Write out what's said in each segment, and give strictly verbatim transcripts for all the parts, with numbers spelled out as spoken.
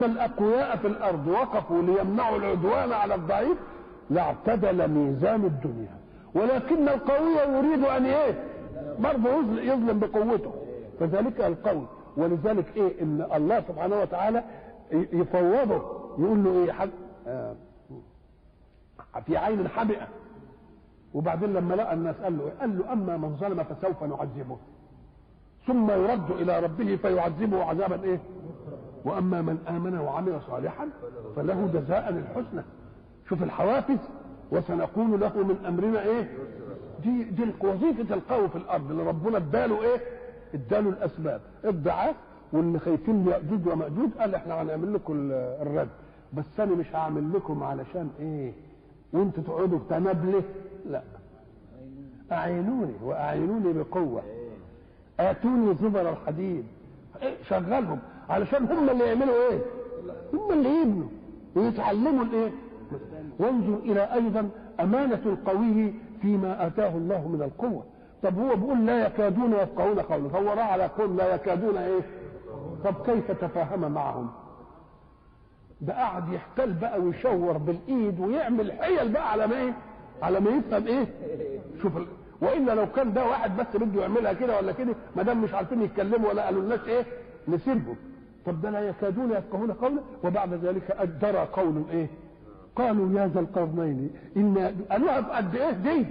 الأقوياء في الأرض وقفوا ليمنعوا العدوان على الضعيف لاعتدل ميزان الدنيا، ولكن القوي يريد أن إيه؟ برضه يظلم بقوته، فذلك القوي. ولذلك إيه؟ إن الله سبحانه وتعالى يفوضه، يقول له إيه؟ حق آه في عين حمئة. وبعدين لما لقى الناس قال له إيه؟ قال له أما من ظلم فسوف نعذبه ثم يرد إلى ربه فيعذبه عذابا إيه؟ واما من امن وعمل صالحا فله جزاء الحسنى. شوف الحوافز، وسنقول له من امرنا ايه؟ دي دي وظيفه القوي في الارض اللي ربنا اداله ايه؟ اداله الاسباب الضعاف. واللي خايفين ياجوج وماجوج قال احنا هنعمل لكم الرد، بس انا مش هعمل لكم علشان ايه؟ وانتوا تقعدوا تنابله، لا، اعينوني واعينوني بقوه، اتوني زبر الحديد، شغلهم علشان هم اللي يعملوا ايه؟ هم اللي يبنوا ويتعلموا الايه؟ وانظر الى ايضا امانه القوي فيما اتاه الله من القوه. طب هو بيقول لا يكادون يفقهون قولا، فهو راى على قول لا يكادون ايه؟ طب كيف تفاهم معهم؟ ده قاعد يحتل بقى ويشور بالايد ويعمل حيل بقى على ما ايه؟ على ما يفهم ايه؟ شوف ال... والا لو كان ده واحد بس بده يعملها كده ولا كده، ما دام مش عارفين يتكلموا ولا قالوا لناش ايه؟ نسيبهم. طب ده لا يكادون يفقهون قولا. وبعد ذلك اجدر قول ايه؟ قالوا يا ذا القرنين ان قالوها قد ايه دي؟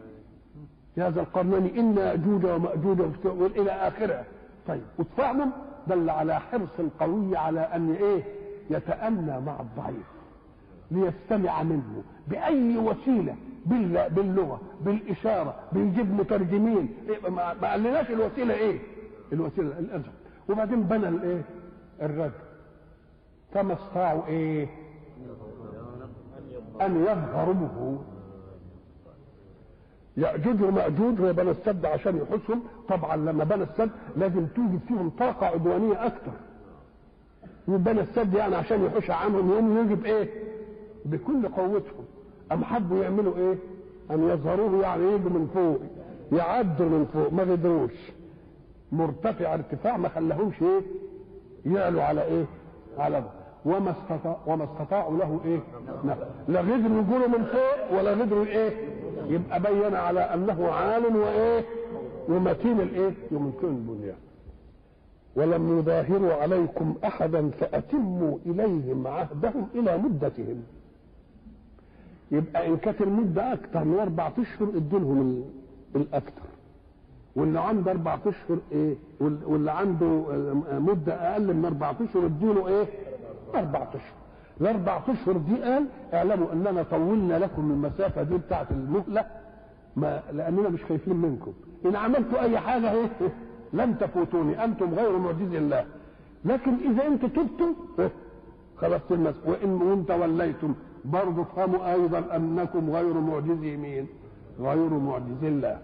يا ذا القرنين ان ياجوج وماجوج الى اخرها. طيب وتفهموا دل على حرص القوي على ان ايه؟ يتأنى مع الضعيف ليستمع منه باي وسيله، باللغه، بالاشاره، بيجيب مترجمين، ما قالناش الوسيله ايه؟ الوسيله الازهر. وبعدين بنى الايه؟ الرجل، فما استطاعوا ايه؟ ان يظهروه. يأجوج ومأجوج هو بنى السد عشان يحوشهم. طبعا لما بنى السد لازم توجد فيهم طاقه عدوانيه اكثر، وبنى السد يعني عشان يحوش عنهم، يقوم يجب ايه؟ بكل قوتهم. ام حبوا يعملوا ايه؟ ان يظهروه، يعني يجوا من فوق، يعدوا من فوق، ما قدروش، مرتفع ارتفاع ما خلاهمش ايه؟ يعلوا على ايه؟ على ده. وما استطاع وما استطاعوا له ايه؟ لا قدروا يقولوا من فوق ولا قدروا ايه؟ يبقى بين على انه عال وايه؟ ومتين الايه؟ يمكن البنيان. ولم يظاهروا عليكم احدا فاتموا اليهم عهدهم الى مدتهم. يبقى ان كانت المده اكثر من اربع اشهر ادوا لهم الاكثر، واللي عنده اربع اشهر ايه؟ واللي عنده مده اقل من اربع اشهر ادوا له ايه؟ اربع اشهر. الاربع اشهر دي قال اعلموا اننا طولنا لكم المسافه دي بتاعه المهله، ما لاننا مش خايفين منكم، ان عملتوا اي حاجه ايه؟ لن تفوتوني، انتم غير معجز الله. لكن اذا انتم تبتم خلاص الناس، وان وانت وليتم برضه افهموا ايضا انكم غير معجزي مين؟ غير معجز الله.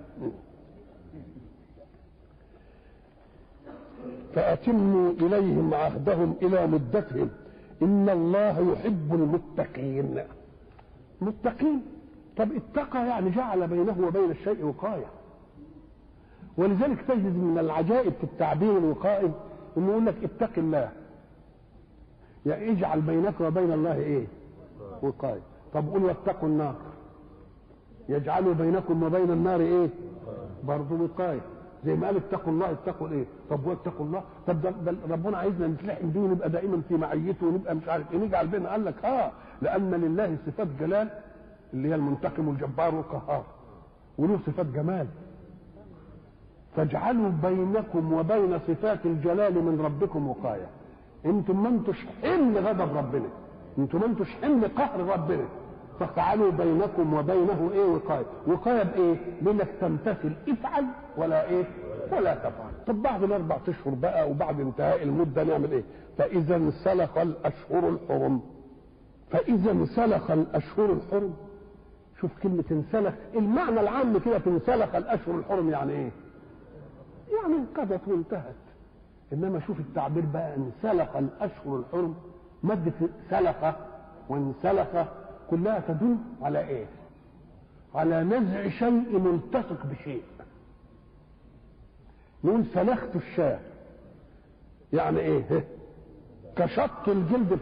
فاتموا اليهم عهدهم الى مدتهم ان الله يحب المتقين. متقين، طب اتقى يعني جعل بينه وبين الشيء وقايه. ولذلك تجد من العجائب في التعبير الوقائي انه يقول لك اتق الله، يعني اجعل بينك وبين الله ايه؟ وقايه. طب قول واتقوا النار، يجعلوا بينكم وبين النار ايه؟ برضه وقايه. زي ما قال اتقوا الله، اتقوا ايه؟ طب واتقوا الله، طب ده, ده ربنا عايزنا نتلحم بيه ونبقى دائما في معيته ونبقى مش عارف ايه، نجعل بيننا. قال لك اه لان لله صفات جلال اللي هي المنتقم والجبار والقهار، وله صفات جمال، فاجعلوا بينكم وبين صفات الجلال من ربكم وقايه. انتم ما انتوش حمل غضب ربنا، انتم ما انتوش حمل قهر ربنا، فاجعلوا بينكم وبينه ايه؟ وقايه. وقايه بايه؟ بانك تمتثل، افعل ولا ايه؟ ولا تفعل. طب بعد الاربع اشهر بقى وبعد انتهاء المده نعمل ايه؟ فاذا انسلخ الاشهر الحرم، فاذا انسلخ الاشهر الحرم. شوف كلمه انسلخ، المعنى العام كده انسلخ الاشهر الحرم يعني ايه؟ يعني انقضت وانتهت. انما شوف التعبير بقى، انسلخ الاشهر الحرم، ماده سلخ وانسلخ كلها تدل على ايه؟ على نزع شيء ملتصق بشيء. نقول سلخت الشاة يعني ايه؟ كشط الجلد